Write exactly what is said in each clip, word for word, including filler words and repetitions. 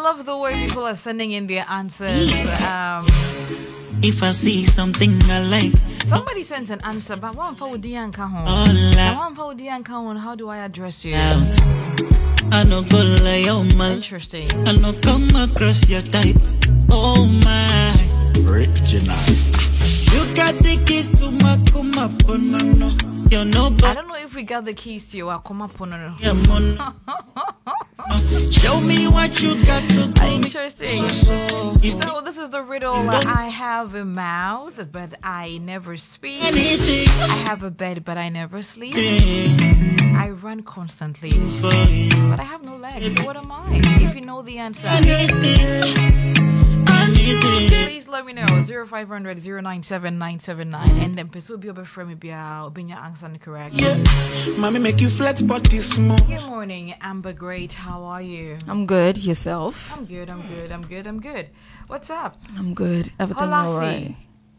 love the way people are sending in their answers. Um, if I see something I like. Somebody sent an answer, but one for Dian Kahon. One for Dian Kahon, how do I address you? I know go lay on my. Interesting. I know come across your type. Oh my. Original. You got the keys to my come up on no no. You know, I don't know if we got the keys to your come up on no. Show me what you got to do. Interesting. So this is the riddle. I have a mouth, but I never speak. I have a bed, but I never sleep. I run constantly, but I have no legs. So what am I? If you know the answer, please let me know. zero five hundred zero nine seven nine seven nine. And then pursue be over from me be your answer correct. Yeah. Mommy make you flex body small. Good morning, Amber Great. How are you? I'm good. Yourself? I'm good. I'm good. I'm good. I'm good. What's up? I'm good. Everything Holasi. all right.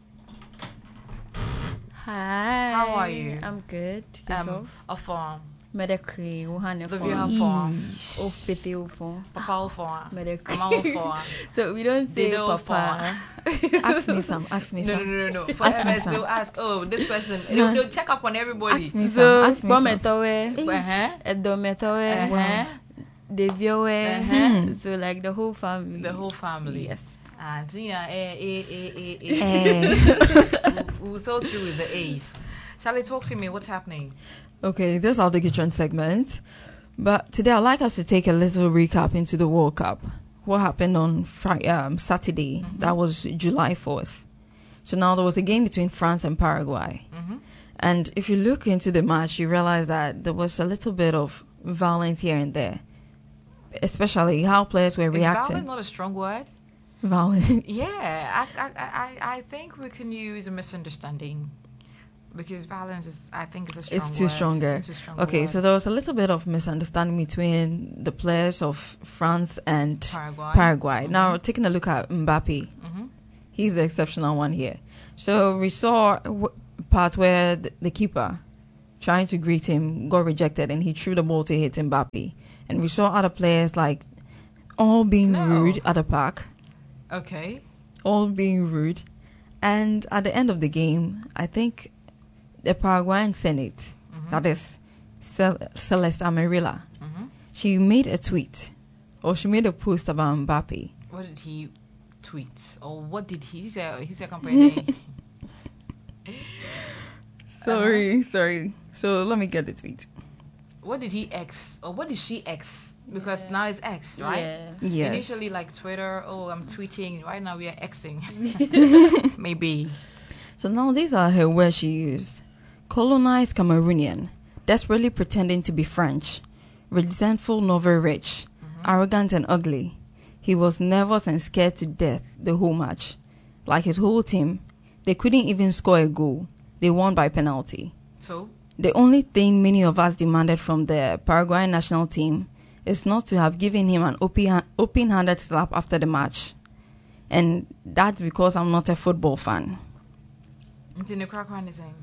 Hi. How are you? I'm good. Yourself? Um, Afon. Medekri, Wuhan The view Afon. Opete Ufon. Papa Afon. Medekri. Mama Afon. So we don't say Dido Papa. Ask me some. Ask me No, some. no, no, no. For Ask me us, some. they'll ask, oh, this person. They'll, they'll check up on everybody. Ask me some. So, Ask me some. Bometowe, Uh-huh. Edometowe, Uh-huh. Deviowe. Uh-huh. So, like the whole family. The whole family. Yes. Ah, so yeah, eh, eh, eh, eh, eh. Eh. We'll so through with the A's. Charlie, talk to me. What's happening? Okay, this is our Digitron segment. But today I'd like us to take a little recap into the World Cup. What happened on Friday, um, Saturday? Mm-hmm. That was July fourth. So now there was a game between France and Paraguay. Mm-hmm. And if you look into the match, you realize that there was a little bit of violence here and there. Especially how players were Is reacting. violence not a strong word? Violence. Yeah, I, I, I, I think we can use a misunderstanding. Because violence is, I think, is a strong It's too word. stronger. It's too strong Okay, word. so there was a little bit of misunderstanding between the players of France and Paraguay. Paraguay. Mm-hmm. Now, taking a look at Mbappe, Mm-hmm. he's the exceptional one here. So we saw a w- part where the, the keeper, trying to greet him, got rejected, and he threw the ball to hit Mbappe. And we saw other players like all being No. rude at the park, Okay. all being rude. And at the end of the game, I think the Paraguayan Senate, Mm-hmm. that is Cel- Celeste Amarilla, Mm-hmm. she made a tweet, or she made a post about Mbappe. What did he tweet? Or what did he say? He said, company. Sorry, Uh-huh. sorry. So let me get the tweet. What did he X? Or what did she X? Because now it's X, right? Yeah. Yes. Initially, like Twitter, oh, I'm tweeting. Right now, we are Xing. Maybe. So now these are her words she used. Colonized Cameroonian, desperately pretending to be French, resentful, not very rich, Mm-hmm. arrogant and ugly. He was nervous and scared to death the whole match. Like his whole team, they couldn't even score a goal. They won by penalty. So, The only thing many of us demanded from the Paraguayan national team is not to have given him an open- open-handed slap after the match. And that's because I'm not a football fan. it's in the crack one is saying.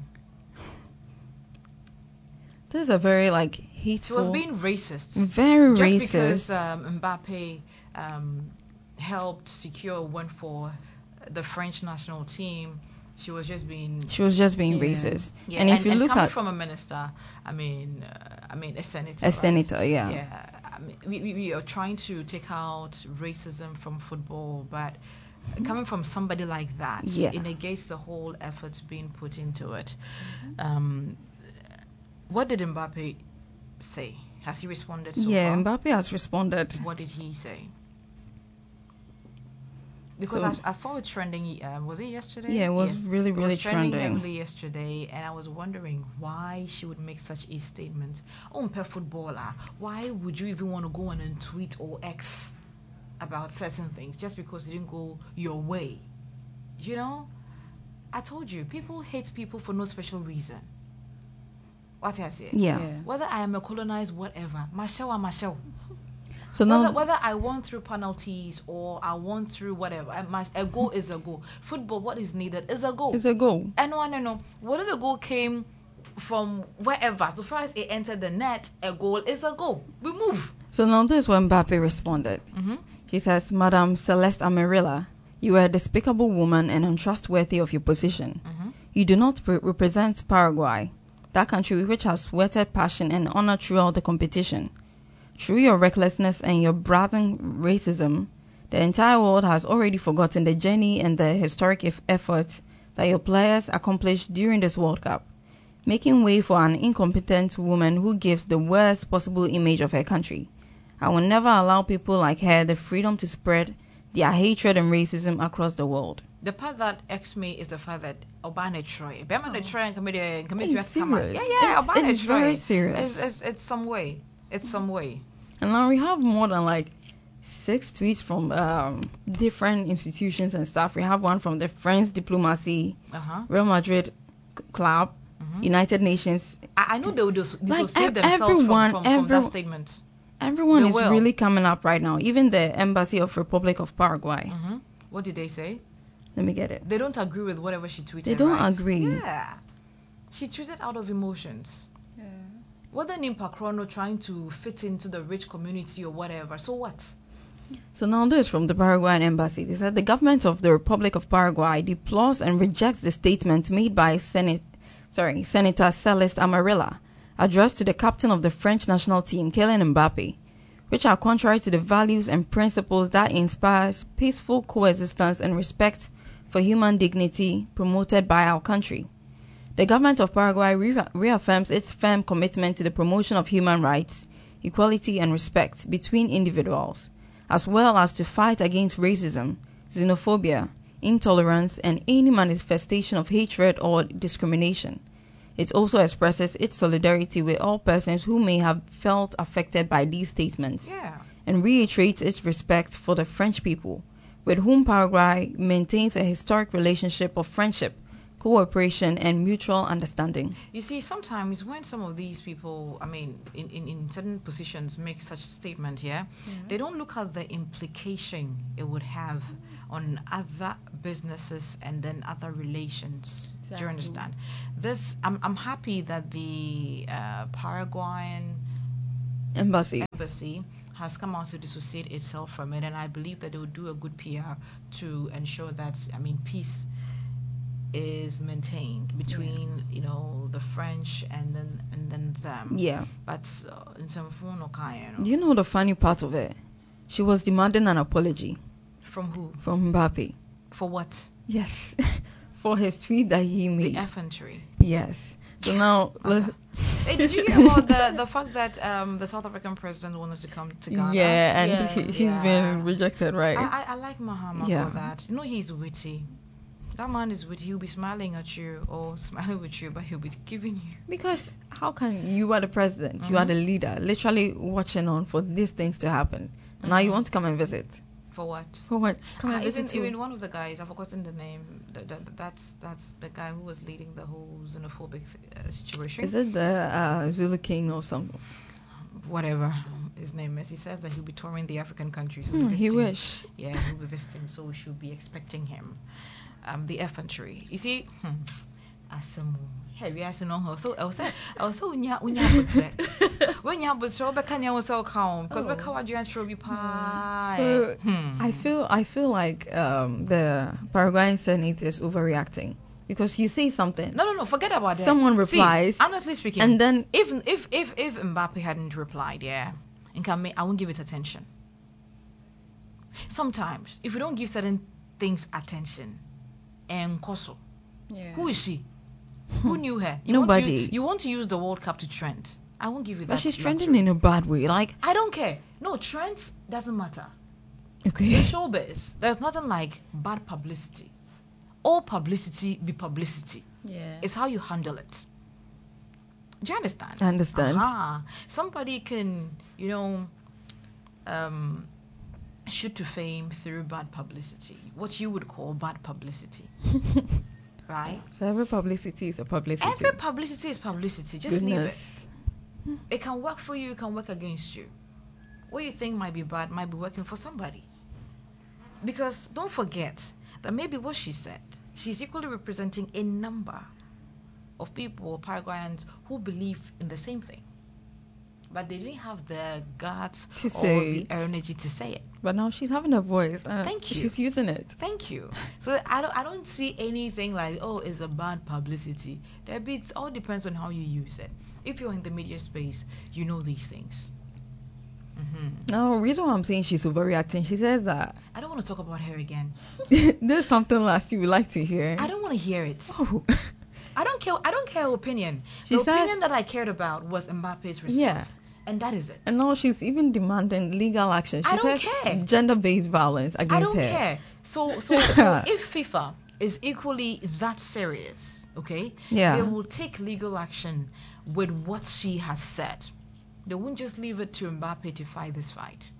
This is a very, like, She hateful... was being racist. Very Just racist. because um, Mbappe um, helped secure a win for the French national team, she was just being... She was just being Yeah. racist. Yeah, and if you and look coming at from a minister, I mean, uh, I mean, a senator. a right? senator, yeah. Yeah, I mean, we, we, we are trying to take out racism from football, but coming from somebody like that, Yeah. it negates the whole efforts being put into it. Um, what did Mbappe say? Has he responded so yeah, far? Mbappe has responded. What did he say? Because So- I, I saw it trending. Um, was it yesterday? Yeah, it was Yes. really, It really was trending trending. heavily yesterday, and I was wondering why she would make such a statement. Oh, per footballer, why would you even want to go on and tweet or X about certain things just because it didn't go your way? You know, I told you, people hate people for no special reason. What I say? Yeah. Yeah. Whether I am a colonized, whatever, Marshall or Marshall. So Whether, now, whether I won through penalties or I won through whatever, I must, a goal is a goal. Football, what is needed is a goal. it's a goal. And no, no, no. Whether the goal came from wherever, so far as it entered the net, a goal is a goal. We move. So now this is when Mbappe responded. Mm-hmm. She says, Madam Celeste Amarilla, you are a despicable woman and untrustworthy of your position. Mm-hmm. You do not pre- represent Paraguay, that country which has sweated passion and honor throughout the competition. Through your recklessness and your brazen racism, the entire world has already forgotten the journey and the historic eff- efforts that your players accomplished during this World Cup, making way for an incompetent woman who gives the worst possible image of her country. I will never allow people like her the freedom to spread their hatred and racism across the world. The part that irks me is the fact that Obana Troy, Obana Troy and committee, It's committee, yeah, serious. yeah, It's- Obana it's Troy. very serious. It's, it's, it's some way. It's some way. And now we have more than like six tweets from um, different institutions and stuff. We have one from the French diplomacy, Uh huh. Real Madrid c- club, United Nations. I, I know they would dis- Like, dissociate ev- themselves everyone- from, from, from that every- statement. Everyone They is will. really coming up right now. Even the Embassy of Republic of Paraguay. hmm What did they say? Let me get it. They don't agree with whatever she tweeted. They don't right? agree. Yeah. She tweeted out of emotions. Whether Nimpa Chrono trying to fit into the rich community or whatever. So what? So now this from the Paraguayan embassy. They said the government of the Republic of Paraguay deplores and rejects the statements made by Senate, sorry, Senator Celeste Amarilla, addressed to the captain of the French national team, Kylian Mbappe, which are contrary to the values and principles that inspires peaceful coexistence and respect for human dignity promoted by our country. The government of Paraguay re- reaffirms its firm commitment to the promotion of human rights, equality and respect between individuals, as well as to fight against racism, xenophobia, intolerance, and any manifestation of hatred or discrimination. It also expresses its solidarity with all persons who may have felt affected by these statements, Yeah. and reiterates its respect for the French people, with whom Paraguay maintains a historic relationship of friendship, cooperation, and mutual understanding. You see, sometimes when some of these people, I mean, in, in, in certain positions make such statement, yeah, they don't look at the implication it would have on other businesses and then other relations. Do you Exactly. understand? This, I'm, I'm happy that the uh, Paraguayan Embassy. embassy has come out to dissociate itself from it, and I believe that they will do a good P R to ensure that, I mean, peace is maintained between, you know, the French and then and then them. Yeah. But uh, in some form or kind, You know the funny part of it? She was demanding an apology from who? from Mbappe. For what? Yes. For his tweet that he The made. effrontery. Yes. So now, let- Hey, did you hear about the the fact that um the South African president wanted to come to Ghana? yeah, and Yeah. he, he's Yeah. been rejected, right? I, I, I like Mahama Yeah. for that. You know, he's witty. That man is witty. He'll be smiling at you or smiling with you, but he'll be giving you. Because how can you are the president, you are the leader, literally watching on for these things to happen, and now you want to come and visit For what? for what? Come Ah, and even visit who? even one of the guys, I've forgotten the name. The, the, that's that's the guy who was leading the whole xenophobic uh, situation. Is it the uh, Zulu King or something? Whatever his name is. He says that he'll be touring the African countries. He'll be Hmm, he visiting- wish. Yeah, he'll be visiting, so we should be expecting him. Um, the effrontery. You see, hmm, asemu. Hey, we ask no. So I was saying, I was so unya unya butre. When you have butre, be can you so calm because be kawa jian shobi pa. So Hmm. I feel I feel like um, the Paraguayan Senate is overreacting because you say something No, no, no. Forget about that. Someone See, replies, honestly speaking, and then if if if if Mbappe hadn't replied, yeah, and can make, I won't give it attention. Sometimes, if you don't give certain things attention, and Koso, Yeah. who is she? Who knew her? You Want Nobody. to, you want to use the World Cup to trend? I won't give you that. but she's trending luxury. in a bad way. Like I don't care. No, trends doesn't matter. In okay, showbiz, there's nothing like bad publicity. All publicity be publicity. Yeah. It's how you handle it. Do you understand? I understand. Aha. Somebody can, you know, um, shoot to fame through bad publicity. What you would call bad publicity. Right? so every publicity is a publicity. Every publicity is publicity. Just leave it. Goodness. It can work for you, it can work against you. What you think might be bad might be working for somebody. Because don't forget that maybe what she said, she's equally representing a number of people, Paraguayans, who believe in the same thing. but they didn't have the guts To or say the it. energy to say it. But now she's having a voice. Uh, Thank you. She's using it. Thank you. So I don't I don't see anything like, oh, it's a bad publicity. There be it all depends on how you use it. If you're in the media space, you know these things. Mm-hmm. Now, the reason why I'm saying she's overreacting, she says that I don't want to talk about her again. there's something last you would like to hear. I don't want to hear it. Oh. I don't care. I don't care her opinion. She the says- opinion that I cared about was Mbappe's response, Yeah. and that is it. And now she's even demanding legal action. She I don't says care. gender-based violence against I don't her. care. So, so, so if FIFA is equally that serious, okay, Yeah. they will take legal action with what she has said. They won't just leave it to Mbappe to fight this fight.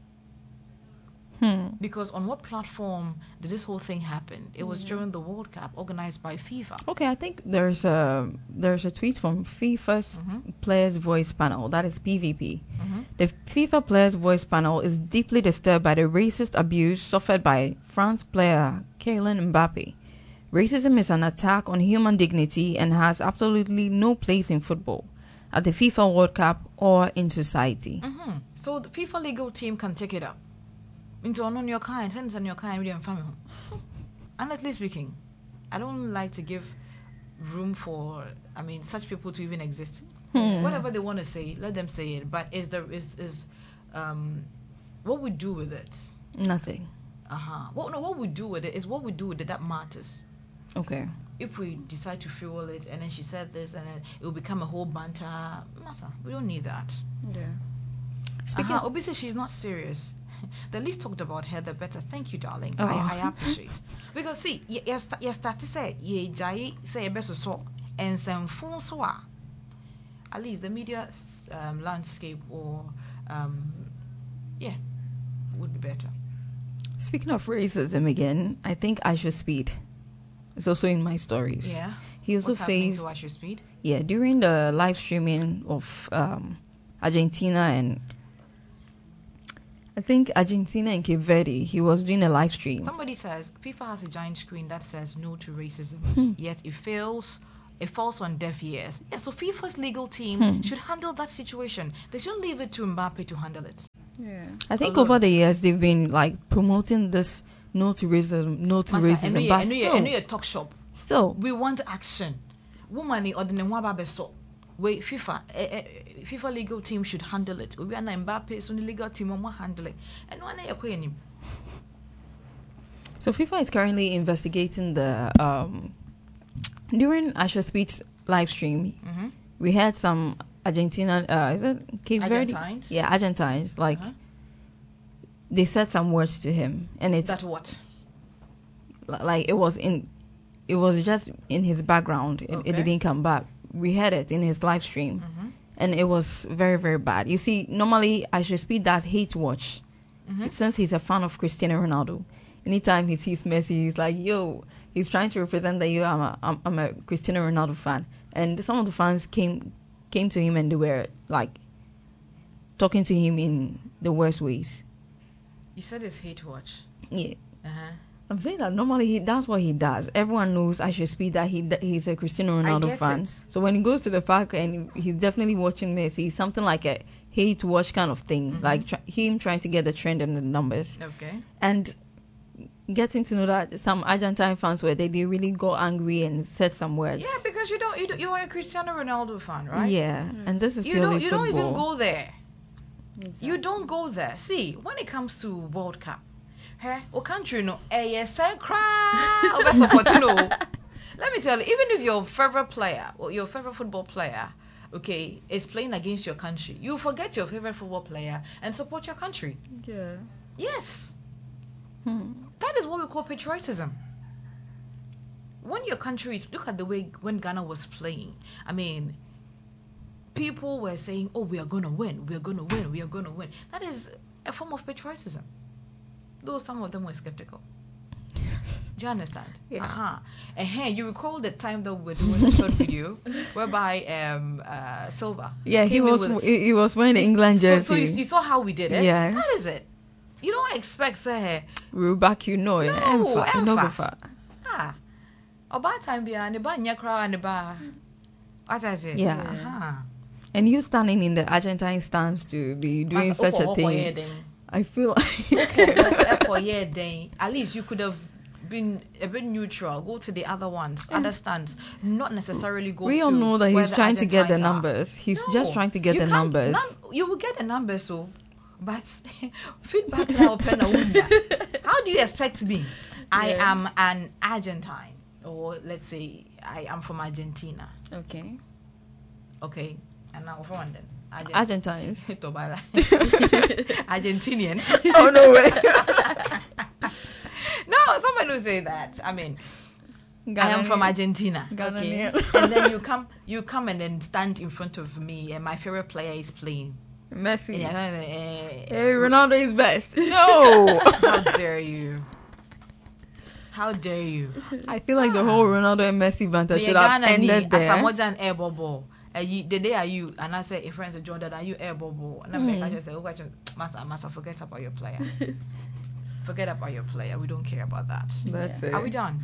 Hmm. Because on what platform did this whole thing happen? It was during the World Cup organized by FIFA. Okay, I think there's a there's a tweet from FIFA's Mhm. Players Voice Panel, that is P V P. Mhm. The FIFA Players Voice Panel is deeply disturbed by the racist abuse suffered by France player Kylian Mbappe. Racism is an attack on human dignity and has absolutely no place in football, at the FIFA World Cup, or in society. Mhm. So the FIFA legal team can take it up. Into on your kind, send on your kind, with family. Honestly speaking, I don't like to give room for, I mean, such people to even exist. Hmm. Whatever they want to say, let them say it. But is the is is um, what we do with it? Nothing. Uh huh. What no, what we do with it is what we do with it that matters. Okay. If we decide to fuel it, and then she said this, and then it will become a whole banter matter. We don't need that. Yeah. Speaking, Speaking uh-huh. Obviously, she's not serious. The least talked about her, the better. Thank you, darling. Oh. I, I appreciate. Because see, you, you, start, you start to say, you jai say a best so, and some phone so at least the media um, landscape or um, yeah would be better. Speaking of racism again, I think Aisha Speed is also in my stories. Yeah. He also What's happening faced to Watch Your Speed? yeah during the live streaming of um, Argentina and I think Argentina and Cape Verde. He was doing a live stream. Somebody says FIFA has a giant screen that says no to racism, Hmm. yet it fails. It falls on deaf ears. Yeah, so FIFA's legal team Hmm. should handle that situation. They shouldn't leave it to Mbappe to handle it. Yeah. I think Alone. over the years they've been like promoting this no to racism, no to Master, I know racism, you- but I know you- I still, know you a talk shop. still, We want action. Woman or the Nwababe so. Wait, FIFA, eh, eh, FIFA legal team should handle it. We are not Mbappe, so the legal team will handle it. And one day you're so FIFA is currently investigating the um during Aisha Speed's live stream. mm-hmm. We had some Argentina, uh, is it Cape Verde? Argentines? Yeah, Argentines. Like Uh-huh. they said some words to him, and it's That what? li- like it was in, it was just in his background. It, Okay. it didn't come back. We had it in his live stream, Mm-hmm. and it was very very bad. You see, normally Aisha Speed does hate watch, Mm-hmm. since he's a fan of Cristiano Ronaldo. Anytime he sees Messi, he's like, "Yo," he's trying to represent that. Yo, I'm a, I'm, I'm a Cristiano Ronaldo fan, and some of the fans came came to him and they were like talking to him in the worst ways. You said it's hate watch. Yeah. Uh-huh. I'm saying that normally he, that's what he does. Everyone knows I should speak that he that he's a Cristiano I Ronaldo get fan. it. So when he goes to the park and he's definitely watching Messi, something like a hate watch kind of thing, Mhm. like try, him trying to get the trend and the numbers, Okay. and getting to know that some Argentine fans were they, they really got angry and said some words. Yeah, because you don't, you don't, you are a Cristiano Ronaldo fan, right? Yeah, and this is You purely don't, you don't football. even go there. You don't go there. See, when it comes to World Cup, hey, o country no, eh, yes, I cry. Oh, that's what you know. Let me tell you, even if your favorite player or your favorite football player, okay, is playing against your country, you forget your favorite football player and support your country. Yeah. Yes, Hmm. that is what we call patriotism. When your country is, look at the way when Ghana was playing. I mean, people were saying, "Oh, we are gonna win. We are gonna win. We are gonna win." That is a form of patriotism. Though some of them were skeptical. Do you understand? Yeah. Uh-huh. And hey, you recall the time that we were doing a short video whereby um uh Silva. Yeah, he came in was with- he, he was wearing the England so, jersey. so you, you saw how we did it. Yeah. That is it. You don't expect say, We'll back you know. No, Emfa, Emfa. no go far. ah, about time be and ba nya crowd and ba. What I say? Yeah. Uh-huh. And you standing in the Argentine stance to be doing Mas- such oko- a oko thing. yeah, then. I feel like Oko, yeah, then. At least you could have been a bit neutral. Go to the other ones. Understand? Not necessarily go. we to all know that where he's the trying to get the Argentines are. numbers. He's No, just trying to get you the can't- numbers. num- you will get the numbers, so. But feedback now, pen a window. How do you expect me? I Yeah. am an Argentine, or let's say I am from Argentina. Okay. Okay, and now from London. Argent- Argentines. Tobala. Argentinian. Oh no way. No, somebody will say that. I mean, I am from Argentina. Ghanaian. And then you come, you come and then stand in front of me, and my favorite player is playing. Messi. And I- eh, Hey, Ronaldo is best. No. How dare you? How dare you? I feel like the whole Ronaldo and Messi banter The should have Ghana ni ended there. Asamoah and air bubble. Uh, you, the day are you and I say a friend to Jordan, are you air bubble? And I I just say, oh, watch it. Master, master, forget about your player. Forget about your player. We don't care about that. That's Yeah. it. Are we done?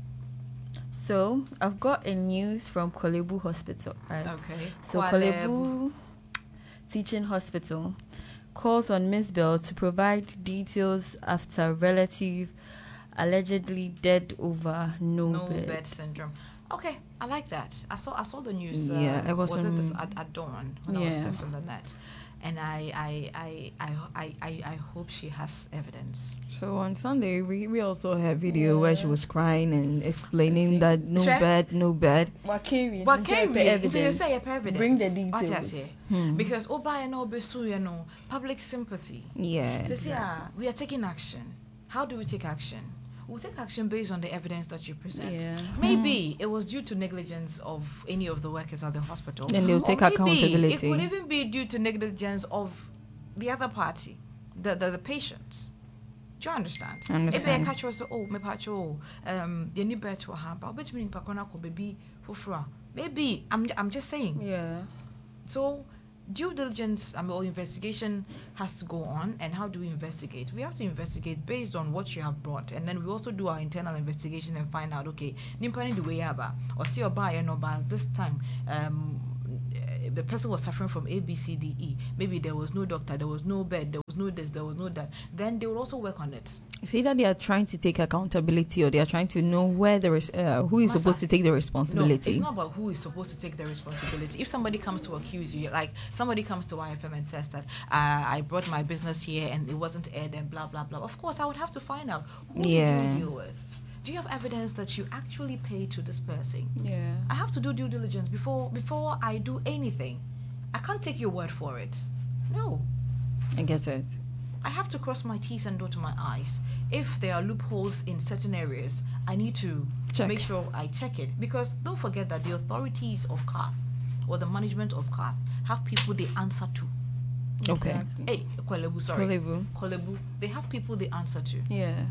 So I've got a news from Kolebu Hospital. Right. Okay. So Kwalebu. Kolebu Teaching Hospital calls on Miss Bell to provide details after relative allegedly dead over no, No bed. bed syndrome. Okay, I like that. I saw I saw the news. Uh, Yeah, it was, was it this um, at, at dawn when I was yeah. surfing the net, and I I, I I I I I hope she has evidence. So on Sunday, we, we also have video where she was crying and explaining see. that no Sure. bed, no bed. What can But can we? evidence? You say evidence. Bring the What details. I say? Hmm. Because Oba and Obesu, you know, public sympathy. Yeah. They say, ah, we are taking action. How do we take action? We'll take action based on the evidence that you present. Yeah. Maybe it was due to negligence of any of the workers at the hospital. Then they'll Or take maybe accountability. It could even be due to negligence of the other party, the the, the patient. Do you understand? I understand. If they catch us, oh, me patch oh, um, you need better ha, but bet me pakona ko baby fufra. Maybe I'm I'm just saying. Yeah. So due diligence um, or investigation has to go on. And how do we investigate? We have to investigate based on what you have brought, and then we also do our internal investigation and find out, okay, nimpani the way aba or see or buy no but this time um eh, the person was suffering from A, B, C, D, E. Maybe there was no doctor, there was no bed, there was no this, there was no that. Then they will also work on it. It's either they are trying to take accountability or they are trying to know where there is uh, who is Masa. supposed to take the No, responsibility. it's not about who is supposed to take the responsibility. If somebody comes to accuse you, like somebody comes to Y F M and says that uh, I brought my business here and it wasn't aired and blah, blah, blah. Of course, I would have to find out who Yeah. did you deal with. Do you have evidence that you actually paid to this person? Yeah. I have to do due diligence before before I do anything. I can't take your word for it. No. I get it. I have to cross my T's and dot my I's. If there are loopholes in certain areas, I need to Check. make sure I check it. Because don't forget that the authorities of C A Th or the management of C A Th have people they answer to. Okay. Exactly. Hey, Kolebu, sorry. Kolebu. Kolebu. They have people they answer to. Yeah.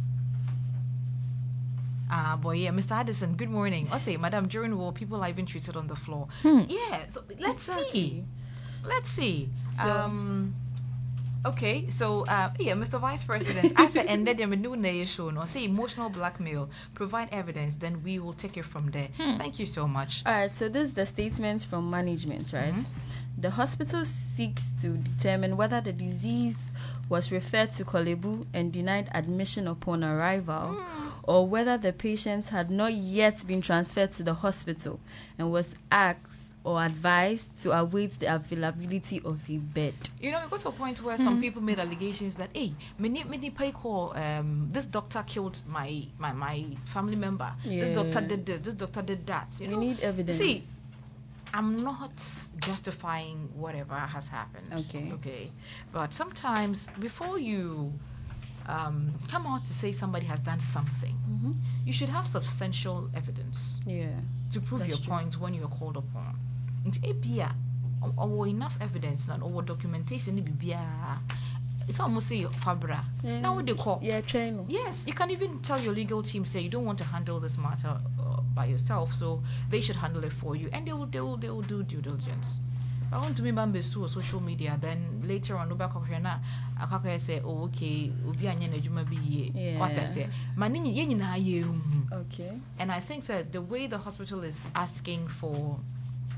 Ah, boy, yeah. Mister Addison, good morning. I say, Madam, during war, people are even treated on the floor. Hmm. Yeah, so let's see. Exactly. Let's see. So- um, okay, so uh, yeah, Mister Vice President, I said, and then the new nation or say emotional blackmail, provide evidence, then we will take it from there. Thank you so much. All right, so this is the statement from management, right? The hospital seeks to determine whether the disease was referred to Kolebu and denied admission upon arrival, or whether the patient had not yet been transferred to the hospital and was asked or advised to await the availability of a bed. You know, we got to a point where some people made allegations that, hey, many many pay call, um, this doctor killed my my, my family member. This Yeah. doctor did this. This doctor did that. You We know, need evidence. See, I'm not justifying whatever has happened. Okay. Okay. But sometimes before you um, come out to say somebody has done something, Mhm. you should have substantial evidence Yeah. to prove That's your true. points when you are called upon. It's A P A or enough evidence and or documentation. ni bibia. It's almost say Fabra. Yeah. Now what they call. Yeah, train. Yes, you can even tell your legal team, say you don't want to handle this matter uh, by yourself, so they should handle it for you, and they will they will they will do due diligence. I want to remember so social media. Then later on, Oba Kokrena, Akaka say, oh okay, Obi anya na juma bi ye. What I Yeah. say, mani ye nyina ye. Okay. And I think that the way the hospital is asking for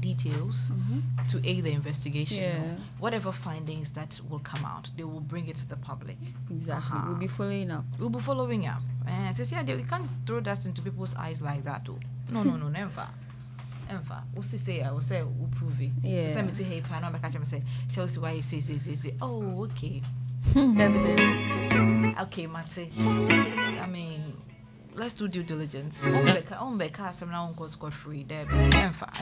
details to aid the investigation. Yeah. You know, whatever findings that will come out, they will bring it to the public. Exactly. Uh-huh. We'll be following up. We'll be following up. And uh, so, yeah, they, you can't throw that into people's eyes like that, too. No, no, no, never. Never. We'll see, say, I will say, we'll prove it. Yeah. Send me to hey, pan, I'm catch him and say, Chelsea, why he say, say, say, say. Oh, okay. Evidence. Okay, Mate. I mean, let's do due diligence. On Becca, on Becca, some now on Scot free. There, Enfa,